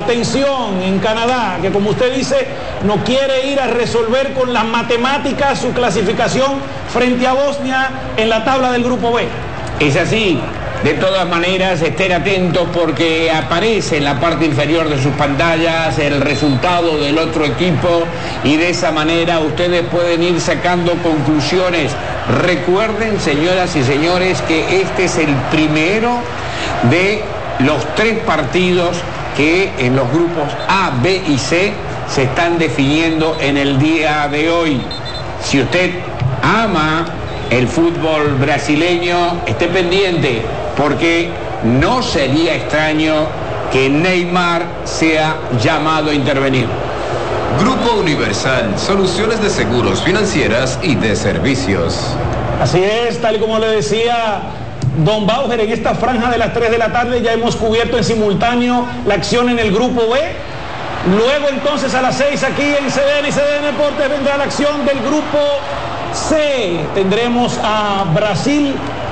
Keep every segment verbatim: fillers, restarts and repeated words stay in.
tensión en Canadá, que como usted dice, no quiere ir a resolver con las matemáticas su clasificación frente a Bosnia en la tabla del grupo B. Es así. De todas maneras, estén atentos porque aparece en la parte inferior de sus pantallas el resultado del otro equipo y de esa manera ustedes pueden ir sacando conclusiones. Recuerden, señoras y señores, que este es el primero de los tres partidos que en los grupos A, B y C se están definiendo en el día de hoy. Si usted ama el fútbol brasileño, esté pendiente, porque no sería extraño que Neymar sea llamado a intervenir. Grupo Universal, soluciones de seguros, financieras y de servicios. Así es, tal y como le decía don Bauer, en esta franja de las tres de la tarde ya hemos cubierto en simultáneo la acción en el grupo B. Luego entonces a las seis aquí en C D N y C D N Deportes vendrá la acción del grupo C. Tendremos a Brasil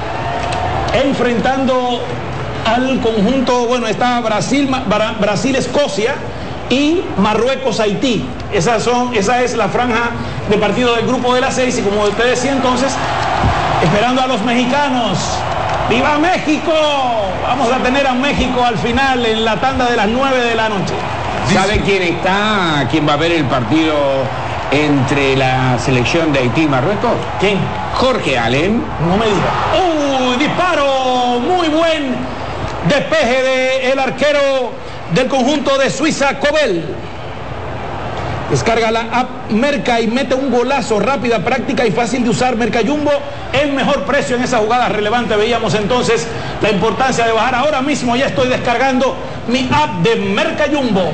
enfrentando al conjunto, bueno, está Brasil, Brasil, Escocia y Marruecos, Haití. Esas son, esa es la franja de partido del grupo de las seis y como usted decía entonces, esperando a los mexicanos. ¡Viva México! Vamos a tener a México al final en la tanda de las nueve de la noche. ¿Sabe quién está, quién va a ver el partido entre la selección de Haití y Marruecos? ¿Quién? Jorge Allen. No me diga. ¡Uy! Disparo. Muy buen despeje del arquero del conjunto de Suiza, Kobel. Descarga la app Merca y mete un golazo, rápida, práctica y fácil de usar. Merca Jumbo, el mejor precio en esa jugada relevante. Veíamos entonces la importancia de bajar. Ahora mismo ya estoy descargando mi app de Merca Jumbo.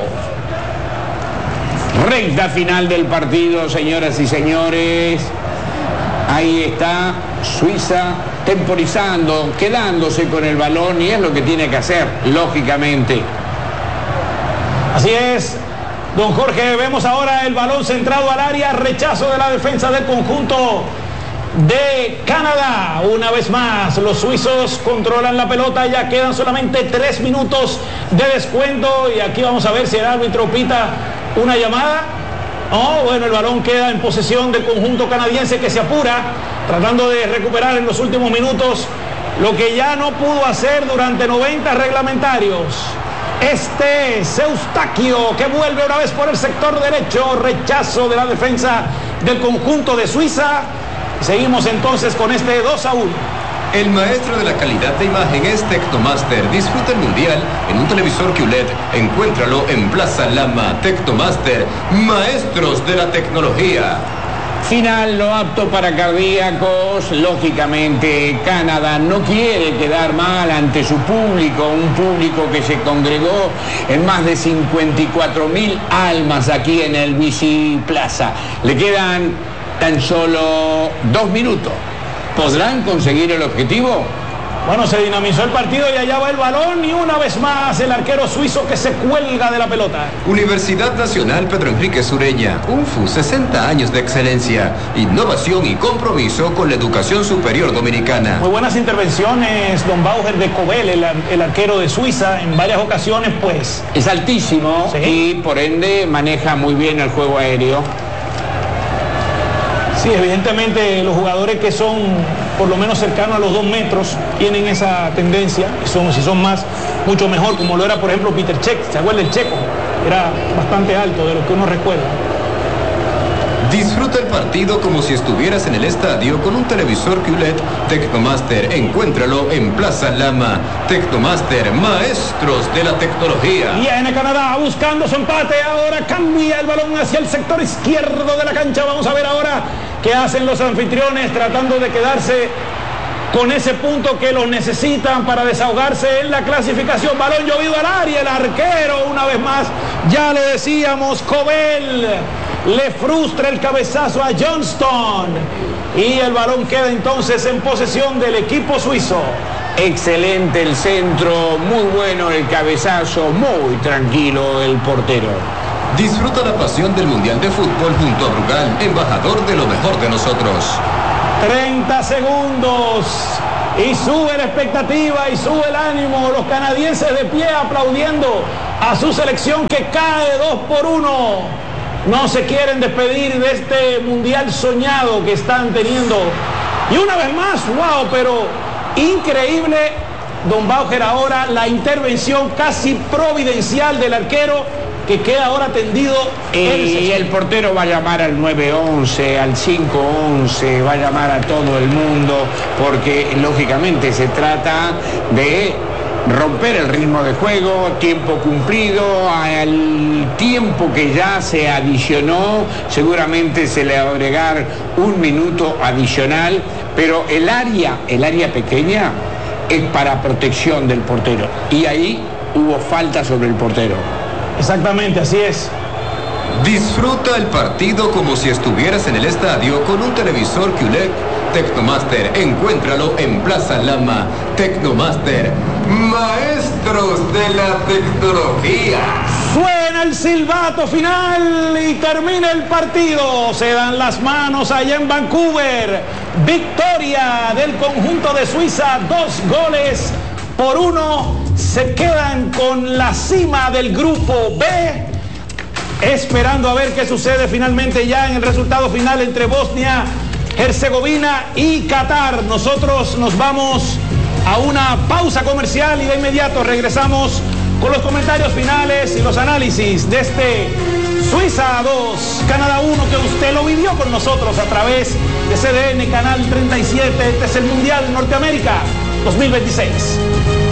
Recta final del partido, señoras y señores. Ahí está Suiza temporizando, quedándose con el balón y es lo que tiene que hacer, lógicamente. Así es, don Jorge, vemos ahora el balón centrado al área, rechazo de la defensa del conjunto de Canadá. Una vez más, los suizos controlan la pelota, ya quedan solamente tres minutos de descuento y aquí vamos a ver si el árbitro pita una llamada. Oh, bueno, el balón queda en posesión del conjunto canadiense que se apura, tratando de recuperar en los últimos minutos lo que ya no pudo hacer durante noventa reglamentarios. Este es Eustaquio, que vuelve una vez por el sector derecho, rechazo de la defensa del conjunto de Suiza. Seguimos entonces con este dos a uno. El maestro de la calidad de imagen es Tecnomaster. Disfruta el mundial en un televisor Q L E D. Encuéntralo en Plaza Lama. Tecnomaster, maestros de la tecnología. Final no apto para cardíacos. Lógicamente, Canadá no quiere quedar mal ante su público, un público que se congregó en más de cincuenta y cuatro mil almas aquí en el B C Plaza. Le quedan tan solo dos minutos. ¿Podrán conseguir el objetivo? Bueno, se dinamizó el partido y allá va el balón y una vez más el arquero suizo que se cuelga de la pelota. Universidad Nacional Pedro Enrique Sureña, U N F U, sesenta años de excelencia, innovación y compromiso con la educación superior dominicana. Muy buenas intervenciones, don Bauer de Kobel, el, el arquero de Suiza, en varias ocasiones pues. Es altísimo, ¿sí? Y por ende maneja muy bien el juego aéreo. Sí, evidentemente los jugadores que son por lo menos cercanos a los dos metros tienen esa tendencia, son, si son más, mucho mejor, como lo era por ejemplo Peter Cech, ¿se acuerda el checo? Era bastante alto de lo que uno recuerda. Disfruta el partido como si estuvieras en el estadio con un televisor Q L E D Tecnomaster. Encuéntralo en Plaza Lama. Tecnomaster, maestros de la tecnología. Viene Canadá buscando su empate. Ahora cambia el balón hacia el sector izquierdo de la cancha. Vamos a ver ahora qué hacen los anfitriones tratando de quedarse con ese punto que los necesitan para desahogarse en la clasificación. Balón llovido al área. El arquero una vez más, ya lo decíamos, Kobel le frustra el cabezazo a Johnston y el balón queda entonces en posesión del equipo suizo. Excelente el centro, muy bueno el cabezazo, muy tranquilo el portero. Disfruta la pasión del Mundial de Fútbol junto a Brugal, embajador de lo mejor de nosotros. treinta segundos y sube la expectativa y sube el ánimo, los canadienses de pie aplaudiendo a su selección que cae dos por uno. No se quieren despedir de este mundial soñado que están teniendo. Y una vez más, wow, pero increíble, don Bauer, ahora la intervención casi providencial del arquero que queda ahora tendido. Y el portero va a llamar al nueve once, al cinco once, va a llamar a todo el mundo, porque lógicamente se trata de romper el ritmo de juego, tiempo cumplido, al tiempo que ya se adicionó, seguramente se le va a agregar un minuto adicional, pero el área, el área pequeña es para protección del portero, y ahí hubo falta sobre el portero. Exactamente, así es. Disfruta el partido como si estuvieras en el estadio con un televisor Q L E D Tecnomaster. Encuéntralo en Plaza Lama. Tecnomaster, maestros de la tecnología. Suena el silbato final y termina el partido. Se dan las manos allá en Vancouver. Victoria del conjunto de Suiza, dos goles por uno. Se quedan con la cima del grupo B, esperando a ver qué sucede finalmente ya en el resultado final entre Bosnia, Herzegovina y Qatar. Nosotros nos vamos a una pausa comercial y de inmediato regresamos con los comentarios finales y los análisis de este Suiza dos, Canadá uno, que usted lo vivió con nosotros a través de C D N Canal treinta y siete. Este es el Mundial Norteamérica dos mil veintiséis.